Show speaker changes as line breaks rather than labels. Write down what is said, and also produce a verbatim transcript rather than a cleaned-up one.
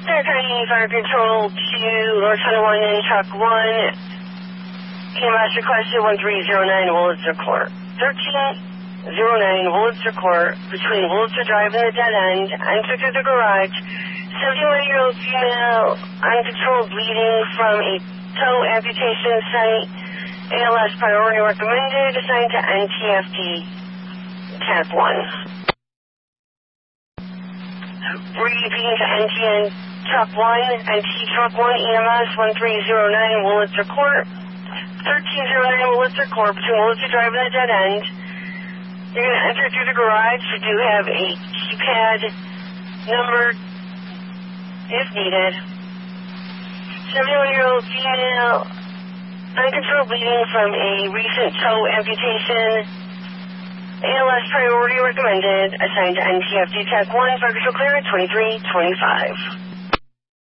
Fairfield Fire Control to North Center one in Truck one. K M S requested one three zero nine Wolitzer Court. thirteen oh nine Wolitzer Court between Wolitzer Drive and the dead end. Enter through the garage. seventy-one-year-old female uncontrolled bleeding from a toe amputation site. A L S priority recommended. Assigned to N T F D Tap one. Repeating to N T N Truck one, N T Truck one, E M S one three zero nine Wolitzer Court, thirteen oh nine Wolitzer Court, between Wolitzer Drive and the dead end. You're going to enter through the garage. You do have a keypad number if needed. seventy-one-year-old female, uncontrolled bleeding from a recent toe amputation. A L S priority recommended. Assigned to N T F D Tech one, fire control clearance twenty-three twenty-five.